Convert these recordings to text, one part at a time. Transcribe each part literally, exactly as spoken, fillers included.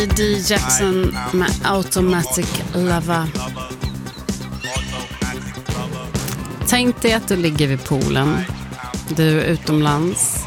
D. Jackson med Automatic Lover. Tänk dig att du ligger vid poolen. Du är utomlands.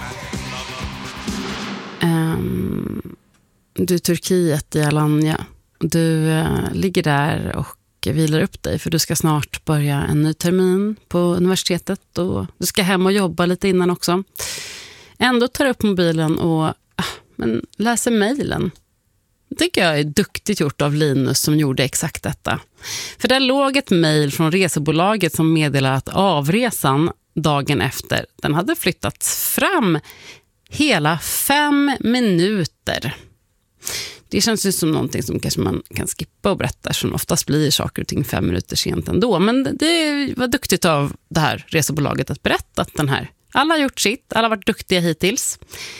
Um, du är i Turkiet i Alanya. Du uh, ligger där och vilar upp dig för du ska snart börja en ny termin på universitetet och du ska hem och jobba lite innan också. Ändå tar du upp mobilen och ah, men läser mejlen. Det tycker jag är duktigt gjort av Linus som gjorde exakt detta. För där låg ett mejl från resebolaget som meddelade att avresan dagen efter, den hade flyttats fram hela fem minuter. Det känns ju som någonting som kanske man kan skippa och berätta, som oftast blir saker och ting fem minuter sent ändå. Men det var duktigt av det här resebolaget att berätta att den här, alla har gjort sitt, alla har varit duktiga hittills.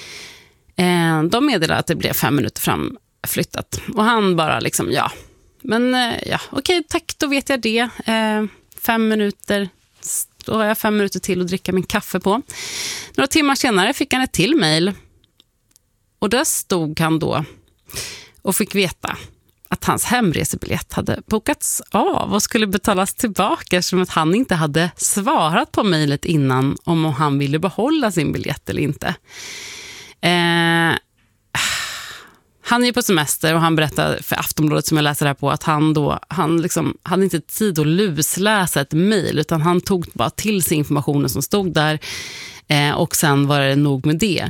Eh, de meddelade att det blev fem minuter framflyttat. Och han bara liksom, ja, men eh, ja, okej, tack, då vet jag det. Eh, fem minuter, då har jag fem minuter till att dricka min kaffe på. Några timmar senare fick han ett till mejl. Och där stod han då och fick veta att hans hemresebiljett hade bokats av och skulle betalas tillbaka som att han inte hade svarat på mejlet innan om han ville behålla sin biljett eller inte. Eh, han är ju på semester och han berättade för Aftonbladet som jag läser här på att han då, han liksom hade inte tid att lusläsa ett mejl utan han tog bara till sig informationen som stod där eh, och sen var det nog med det.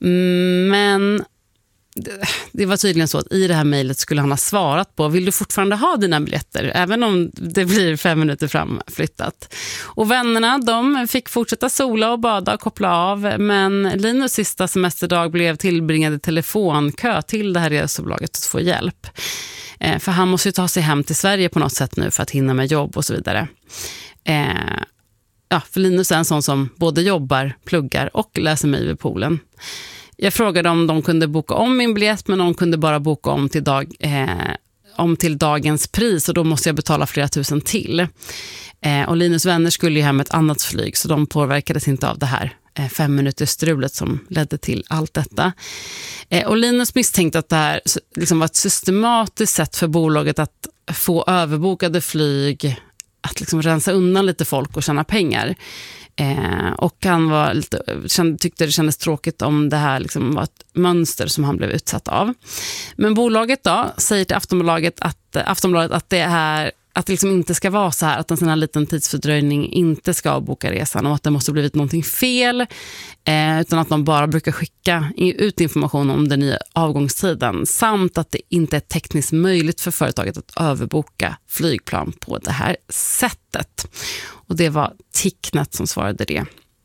Men det var tydligen så att i det här mejlet skulle han ha svarat på: vill du fortfarande ha dina biljetter även om det blir fem minuter framflyttat? Och vännerna, de fick fortsätta sola och bada och koppla av, men Linus sista semesterdag blev tillbringad i telefonkö till det här resebolaget att få hjälp. Eh, för han måste ju ta sig hem till Sverige på något sätt nu för att hinna med jobb och så vidare. Eh, ja, för Linus är en sån som både jobbar, pluggar och läser mejl vid poolen. Jag frågade om de kunde boka om min biljett, men de kunde bara boka om till, dag, eh, om till dagens pris och då måste jag betala flera tusen till. Eh, och Linus vänner skulle ju hem med ett annat flyg så de påverkades inte av det här eh, fem minuters strulet som ledde till allt detta. Eh, och Linus misstänkte att det här liksom var ett systematiskt sätt för bolaget att få överbokade flyg, att liksom rensa undan lite folk och tjäna pengar. Eh, och han var lite, kände, tyckte det kändes tråkigt om det här liksom var ett mönster som han blev utsatt av. Men bolaget då säger till Aftonbladet att, Aftonbladet att det här att det liksom inte ska vara så här, att en sån här liten tidsfördröjning inte ska boka resan och att det måste ha blivit någonting fel eh, utan att de bara brukar skicka ut information om den nya avgångstiden samt att det inte är tekniskt möjligt för företaget att överboka flygplan på det här sättet. Och det var Ticknet som svarade det.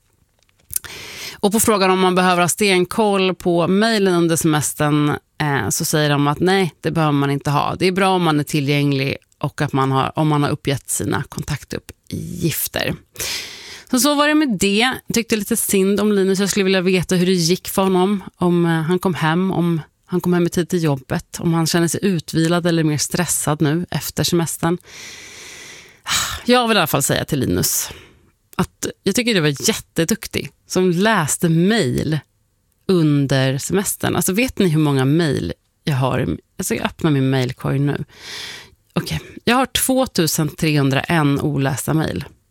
Och på frågan om man behöver ha stenkoll på mejlen under semestern eh, så säger de att nej, det behöver man inte ha. Det är bra om man är tillgänglig och att man har, om man har uppgett sina kontaktuppgifter. Så så var det med det. Jag tyckte lite synd om Linus. Jag skulle vilja veta hur det gick för honom. Om han kom hem, om han kom hem i tid till jobbet. Om han känner sig utvilad eller mer stressad nu efter semestern. Jag vill i alla fall säga till Linus att jag tycker det var jätteduktig som läste mejl under semestern. Alltså vet ni hur många mejl jag har? Alltså jag öppnar min mejlkorg nu. Okej, okay. Jag har tvåtusen trehundraen olästa mejl.